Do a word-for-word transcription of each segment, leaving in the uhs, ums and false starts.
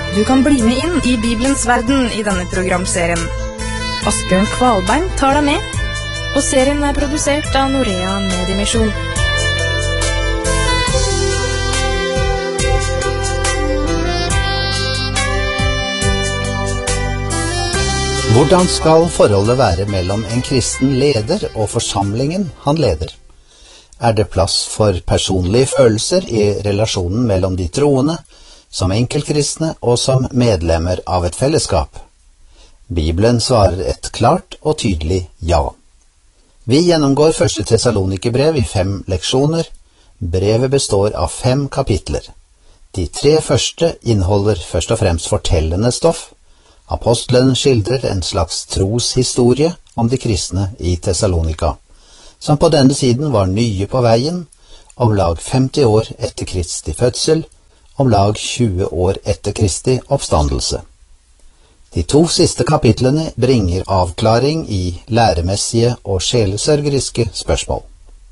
Du kan bli med inn i Bibelens verden i denne programserien. Asbjørn Kvalbein tar deg med, og serien er produsert av Norea Mediemisjon. Hvordan skal forholdet være mellom en kristen leder og forsamlingen han leder? Er det plass for personlige følelser i relasjonen mellom de troende, som enkeltkristne og som medlemmer av et fellesskap? Bibelen svarer et klart og tydelig ja. Vi gjennomgår første Tessalonikerbrev i fem leksjoner. Brevet består av fem kapitler. De tre første inneholder først og fremst fortellende stoff. Apostelen skildrer en slags troshistorie om de kristne i Tessalonika, som på denne siden var nye på veien, om lag femti år etter Kristi fødsel, om lag tjue år etter Kristi oppstandelse. De to siste kapitlene bringer avklaring i læremessige og sjelesørgeriske spørsmål.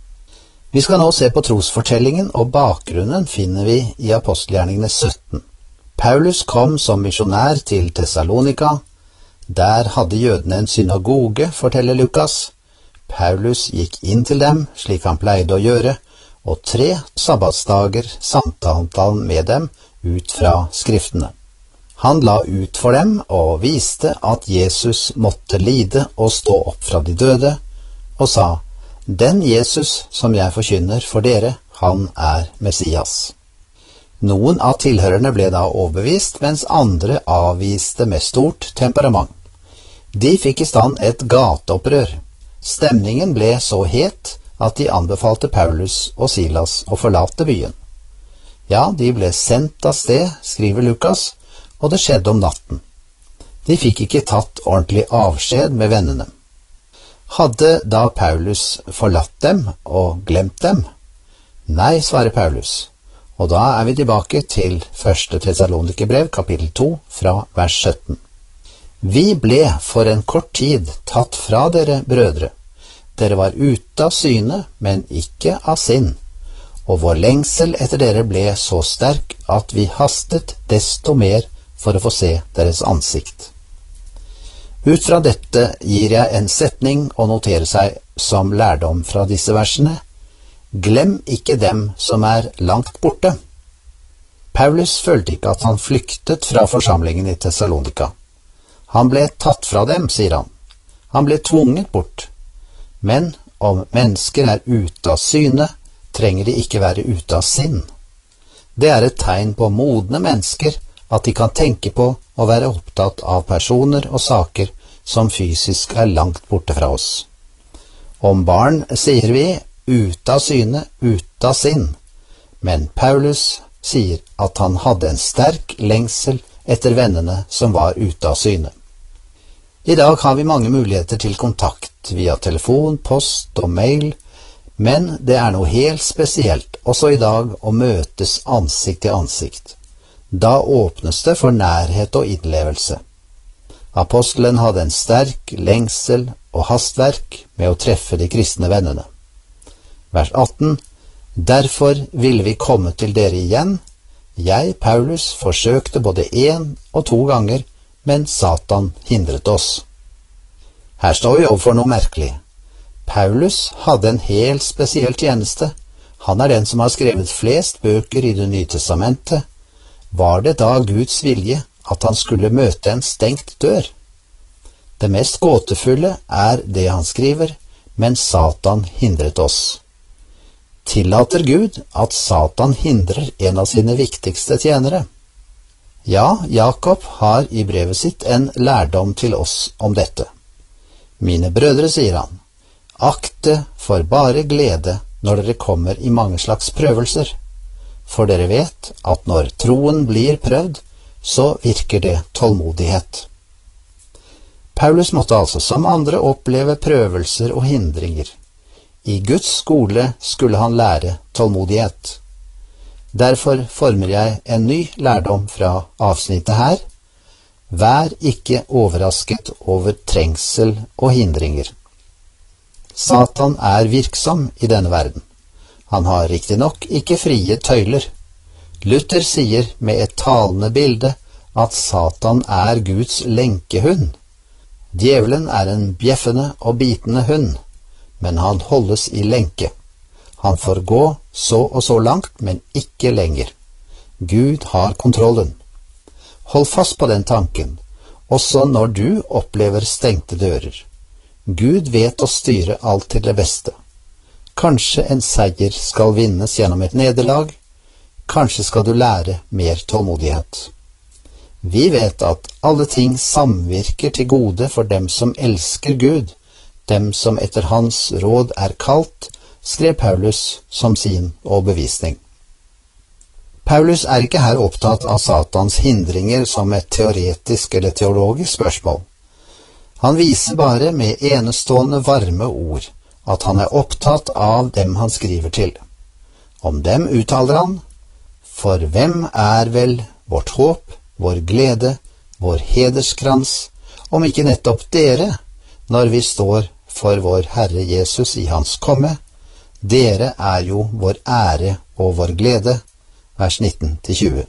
Vi skal nå se på trosfortellingen, og bakgrunnen finner vi i apostelgjerningene sytten. Paulus kom som misjonær til Tessalonika. Der hadde jødene en synagoge, forteller Lukas. Paulus gikk inn til dem, slik han pleide å gjøre, og tre sabbatsdager samtalte han med dem ut fra skriftene. Han la ut for dem og viste at Jesus måtte lide og stå opp fra de døde, og sa, «Den Jesus som jeg forkynner for dere, han er Messias». Noen av tilhørerne ble da overbevist, mens andre avviste med stort temperament. De fikk i stand et gateopprør. Stemningen ble så het at de anbefalte Paulus og Silas å forlate byen. Ja, de ble sendt av sted, skriver Lukas, og det skjedde om natten. De fikk ikke tatt ordentlig avskjed med vennene. Hadde da Paulus forlatt dem og glemt dem? Nei, svarer Paulus. Og da er vi tilbake til første Tessalonikerbrev, kapittel to, fra vers sytten. Vi ble for en kort tid tatt fra dere, brødre. Dere var ute av syne, men ikke av sinn, og vår lengsel etter dere ble så sterk at vi hastet desto mer for å få se deres ansikt. Ut fra dette gir jeg en setning å notere seg som lærdom fra disse versene. Glem ikke dem som er langt borte. Paulus følte ikke at han flyktet fra forsamlingen i Tessalonika. Han ble tatt fra dem, sier han. Han ble tvunget bort. Men om mennesker er ute av syne, trenger de ikke være ute av sinn. Det er et tegn på modne mennesker at de kan tenke på å være opptatt av personer og saker som fysisk er langt borte fra oss. Om barn sier vi ute av syne, ute av sinn, men Paulus sier at han hadde en sterk lengsel etter vennene som var ute av syne. I dag har vi mange muligheter til kontakt via telefon, post og mail, men det er noe helt spesielt også i dag å møtes ansikt til ansikt. Da åpnes det for nærhet og innlevelse. Apostelen hadde en sterk lengsel og hastverk med å treffe de kristne vennene. Vers atten. Derfor ville vi komme til dere igjen. Jeg, Paulus, forsøkte både en og to ganger, men Satan hindret oss. Her står vi overfor noe merkelig. Paulus hadde en helt spesiell tjeneste. Han er den som har skrevet flest bøker i Det nye testamentet. Var det da Guds vilje at han skulle møte en stengt dør? Det mest gåtefulle er det han skriver, men Satan hindret oss. Tillater Gud at Satan hindrer en av sine viktigste tjenere? Ja, Jakob har i brevet sitt en lærdom til oss om dette. Mine brødre, sier han, akte for bare glede når dere kommer i mange slags prøvelser, for dere vet at når troen blir prøvd, så virker det tålmodighet. Paulus måtte altså som andre oppleve prøvelser og hindringer. I Guds skole skulle han lære tålmodighet. Derfor former jeg en ny lærdom fra avsnittet her. Vær ikke overrasket over trengsel og hindringer. Satan er virksom i denne verden. Han har riktig nok ikke frie tøyler. Luther sier med et talende bilde at Satan er Guds lenkehund. Djevelen er en bjeffende og bitende hund, men han holdes i lenke. Han får gå så og så langt, men ikke lenger. Gud har kontrollen. Hold fast på den tanken, også når du opplever stengte dører. Gud vet å styre alt til det beste. Kanskje en seier skal vinnes gjennom et nederlag, kanskje skal du lære mer tålmodighet. Vi vet at alle ting samvirker til gode for dem som elsker Gud, dem som etter hans råd er kalt, skrev Paulus som sin overbevisning. Paulus er ikke her opptatt av Satans hindringer som et teoretisk eller teologisk spørsmål. Han viser bare med enestående varme ord at han er opptatt av dem han skriver til. Om dem uttaler han: For hvem er vel vårt håp, vår glede, vår hederskrans, om ikke nettopp dere, når vi står for vår Herre Jesus i hans komme? Dere er jo vår ære og vår glede. Vers nitten til tjue.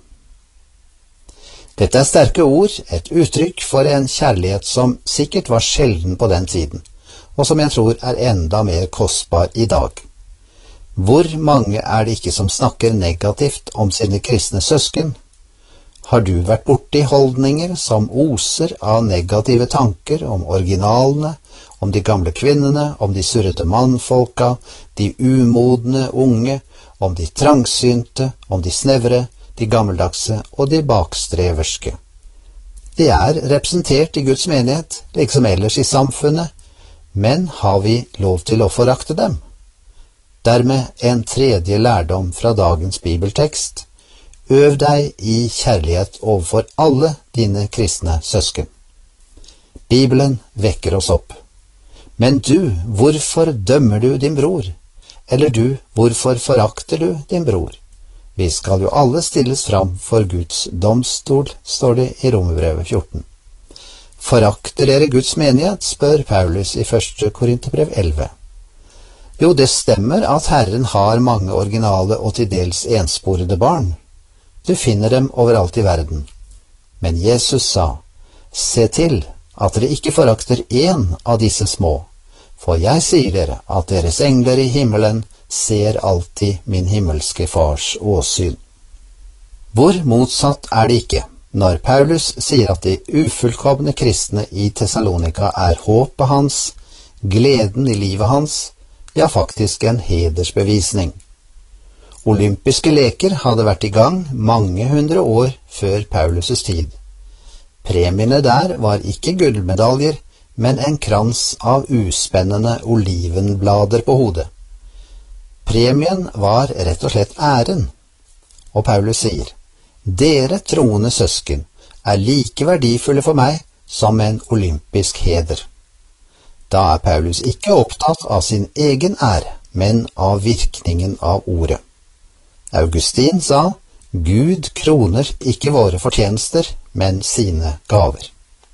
Dette er sterke ord, et uttrykk for en kjærlighet som sikkert var sjelden på den tiden, og som jeg tror er enda mer kostbar i dag. Hvor mange er det ikke som snakker negativt om sine kristne søsken? Har du vært borti holdninger som oser av negative tanker om originalene, om de gamle kvinnene, om de surrete mannfolka, de umodne unge, om de trangsynte, om de snevre, de gammeldagse og de bakstreverske? De er representert i Guds menighet, liksom ellers i samfunnet, men har vi lov til å forakte dem? Dermed en tredje lærdom fra dagens bibeltekst: Øv deg i kjærlighet overfor alle dine kristne søsken. Bibelen vekker oss opp. Men du, hvorfor dømmer du din bror? Eller du, hvorfor forakter du din bror? Vi skal jo alle stilles fram for Guds domstol, står det i Romerbrevet fjorten. Forakter dere Guds menighet, spør Paulus i første Korinterbrev elleve. Jo, det stemmer at Herren har mange originale og til dels ensporede barn. Du finner dem overalt i verden. Men Jesus sa: Se til at dere ikke forakter én av disse små, for jeg sier dere at deres engler i himmelen ser alltid min himmelske fars åsyn. Hvor motsatt er det ikke når Paulus sier at de ufullkomne kristne i Tessalonika er håpet hans, gleden i livet hans, ja faktisk en hedersbevisning. Olympiske leker hadde vært i gang mange hundre år før Paulus' tid. Premiene der var ikke gullmedaljer, men en krans av uspennende olivenblader på hodet. Premien var rett og slett æren. Og Paulus sier: Dere troende søsken er like verdifulle for meg som en olympisk heder. Da er Paulus ikke opptatt av sin egen ære, men av virkningen av ordet. Augustin sa: Gud kroner ikke våre fortjenester, men sine gaver.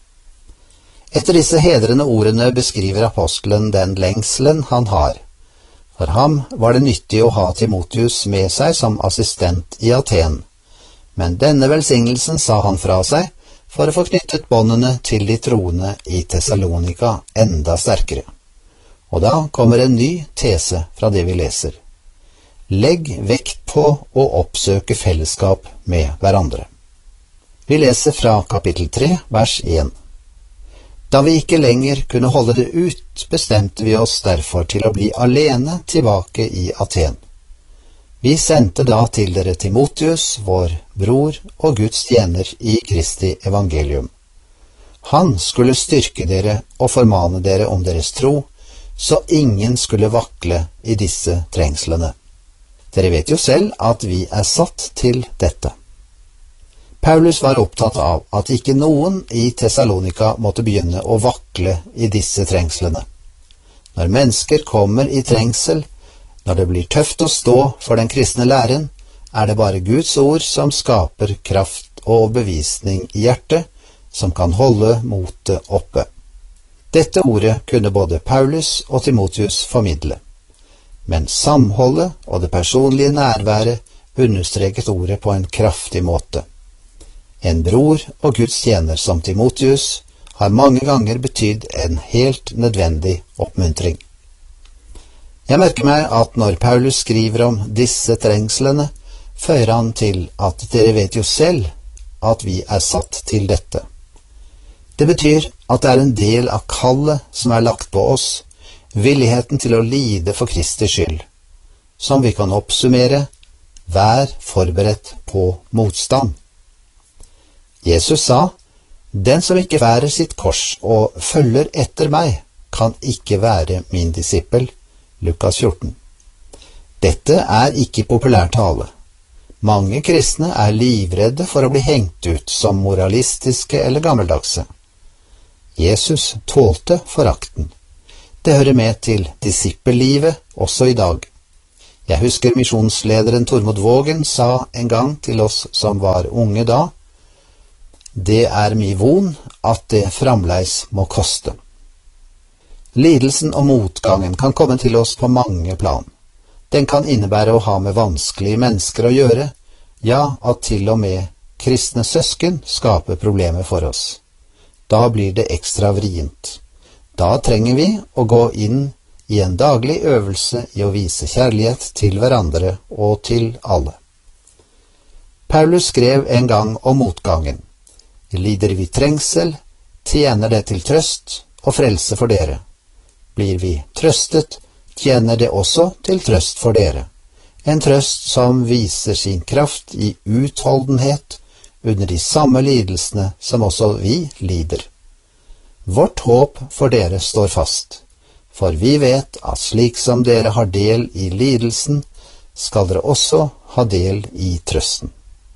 Etter disse hedrende ordene beskriver apostelen den lengselen han har. For ham var det nyttig å ha Timotius med seg som assistent i Aten, men denne velsignelsen sa han fra seg for å få knyttet båndene til de troende i Tessalonika enda sterkere. Og da kommer en ny tese fra det vi leser. Legg vekt på å oppsøke fellesskap med hverandre. Vi leser fra kapittel tre, vers én. Da vi ikke lenger kunne holde det ut, bestemte vi oss derfor til å bli alene tilbake i Aten. Vi sendte da til dere Timotius, vår bror og Guds tjener i Kristi evangelium. Han skulle styrke dere og formane dere om deres tro, så ingen skulle vakle i disse trengslene. Dere vet jo selv at vi er satt til dette. Paulus var opptatt av at ikke noen i Tessalonika måtte begynne å vakle i disse trengslene. Når mennesker kommer i trengsel, når det blir tøft å stå for den kristne læren, er det bare Guds ord som skaper kraft og bevisning i hjertet, som kan holde motet oppe. Dette ordet kunne både Paulus og Timotius formidle. Men samholdet og det personlige nærværet understreket ordet på en kraftig måte. En bror og Guds tjener som Timotheus har mange ganger betydd en helt nødvendig oppmuntring. Jeg merker meg at når Paulus skriver om disse trengslene, føyer han til at dere vet jo selv at vi er satt til dette. Det betyr at det er en del av kallet som er lagt på oss, villigheten til å lide for Kristi skyld, som vi kan oppsummere: vær forberedt på motstand. Jesus sa: den som ikke bærer sitt kors og følger etter meg, kan ikke være min disippel. Lukas fjorten. Dette er ikke populær tale. Mange kristne er livredde for å bli hengt ut som moralistiske eller gammeldagse. Jesus tålte forakten. Det hører med til disippellivet også i dag. Jeg husker misjonslederen Tormod Vågen sa en gang til oss som var unge da: det er mi von at det framleis må koste. Lidelsen og motgangen kan komme til oss på mange plan. Den kan innebære å ha med vanskelige mennesker å gjøre, ja, at til og med kristne søsken skaper problemer for oss. Da blir det ekstra vrient. Da trenger vi å gå inn i en daglig øvelse i å vise kjærlighet til hverandre og til alle. Paulus skrev en gang om motgangen: lider vi trengsel, tjener det til trøst og frelse for dere. Blir vi trøstet, tjener det også til trøst for dere. En trøst som viser sin kraft i utholdenhet under de samme lidelsene som også vi lider. Vårt håp for dere står fast, for vi vet at slik som dere har del i lidelsen, skal dere også ha del i trøsten.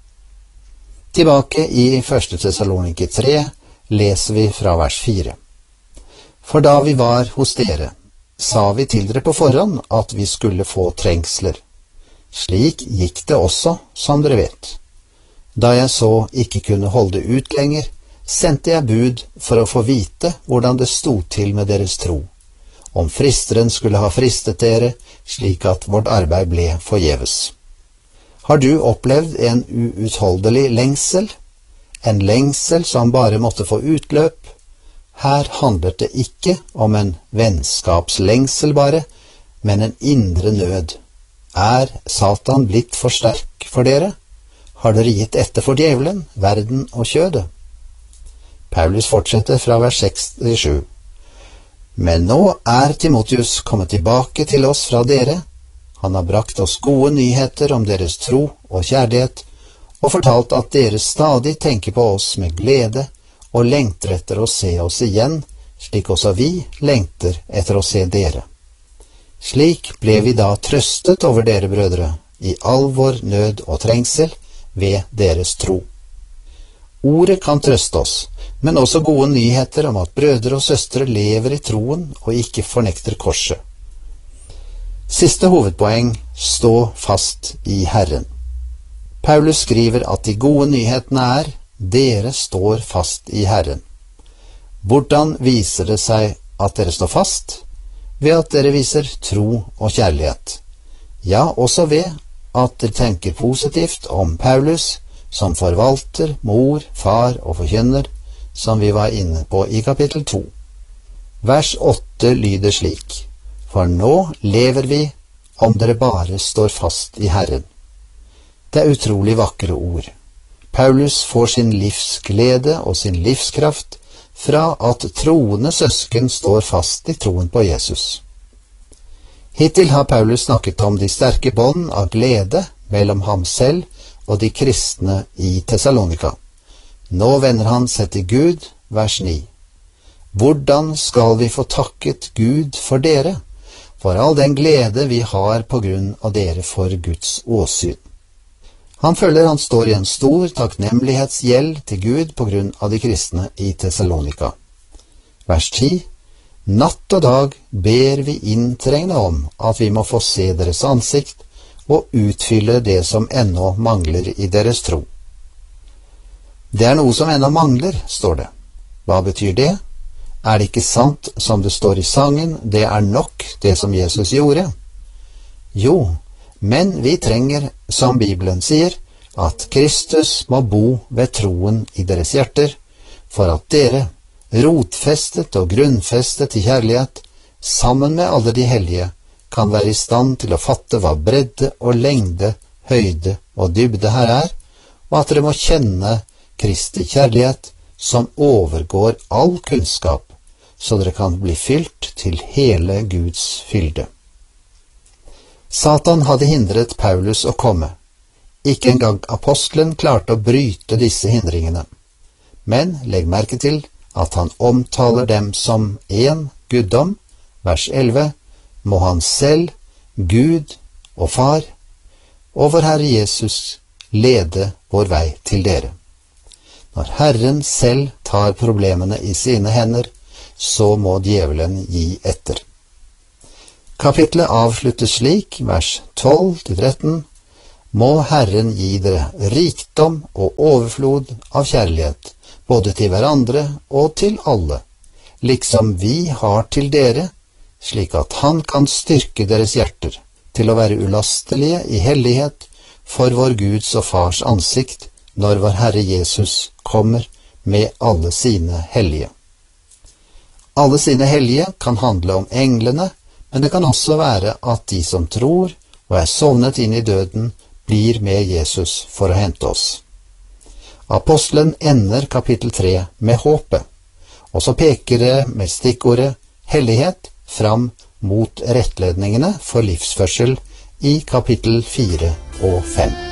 Tilbake i første Tessalonike tre leser vi fra vers fire. For da vi var hos dere, sa vi til dere på forhånd at vi skulle få trengsler. Slik gikk det også, som dere vet. Da jeg så ikke kunne holde ut lenger, sendte jeg bud for å få vite hvordan det stod til med deres tro, om fristeren skulle ha fristet dere, slik at vårt arbeid ble forgjeves. Har du opplevd en uutholdelig lengsel? En lengsel som bare måtte få utløp? Her handlet det ikke om en vennskapslengsel bare, men en indre nød. Er Satan blitt for sterk for dere? Har dere gitt etter for djevelen, verden og kjødet? Paulus fortsetter fra vers seks til sju. Men nå er Timotheus kommet tilbake til oss fra dere. Han har brakt oss gode nyheter om deres tro og kjærlighet, og fortalt at dere stadig tenker på oss med glede og lengter etter å se oss igjen, slik også vi lengter etter å se dere. Slik ble vi da trøstet over dere, brødre, i all vår nød og trengsel ved deres tro. Ordet kan trøste oss, men også gode nyheter om at brødre og søstre lever i troen og ikke fornekter korset. Siste hovedpoeng: stå fast i Herren. Paulus skriver at de gode nyhetene er: dere står fast i Herren. Hvordan viser det seg at dere står fast? Ved at dere viser tro og kjærlighet. Ja, også ved at dere tenker positivt om Paulus som forvalter, mor, far og forkynner, som vi var inne på i kapittel to. Vers åtte lyder slik: For nå lever vi om dere bare står fast i Herren. Det er utrolig vakre ord. Paulus får sin livsglede og sin livskraft fra at troende søsken står fast i troen på Jesus. Hittil har Paulus snakket om de sterke bånd av glede mellom ham selv og de kristne i Tessalonika. Nå vender han seg til Gud, vers ni. Hvordan skal vi få takket Gud for dere, for all den glede vi har på grunn av dere for Guds åsyn? Han føler han står i en stor takknemlighetsgjeld til Gud på grunn av de kristne i Tessalonika. Vers ti. Natt og dag ber vi inntrengende om at vi må få se deres ansikt og utfylle det som ennå mangler i deres tro. Det er noe som ennå mangler, står det. Hva betyr det? Er det ikke sant som det står i sangen, det er nok det som Jesus gjorde? Jo, men vi trenger, som Bibelen sier, at Kristus må bo ved troen i deres hjerter, for at dere, rotfestet og grunnfestet i kjærlighet, sammen med alle de hellige, kan være i stand til å fatte hva bredde og lengde, høyde og dybde her er, og at dere må kjenne Kristi kjærlighet, som overgår all kunnskap, så dere kan bli fylt til hele Guds fylde. Satan hadde hindret Paulus å komme. Ikke engang apostelen klarte å bryte disse hindringene. Men legg merke til at han omtaler dem som en guddom, vers elleve, må han selv, Gud og Far, og vår Herre Jesus lede vår vei til dere. Når Herren selv tar problemene i sine hender, så må djevelen gi etter. Kapitlet avsluttes slik, vers tolv til tretten, må Herren gi dere rikdom og overflod av kjærlighet, både til hverandre og til alle, liksom vi har til dere, slik at han kan styrke deres hjerter til å være ulastelige i hellighet for vår Guds og Fars ansikt, når vår Herre Jesus kommer med alle sine hellige. Alle sine hellige kan handle om englene, men det kan også være at de som tror og er sovnet inn i døden, blir med Jesus for å hente oss. Apostelen ender kapittel tre med håpet, og så peker det med stikkordet hellighet fram mot rettledningene for livsførsel i kapittel fire og fem.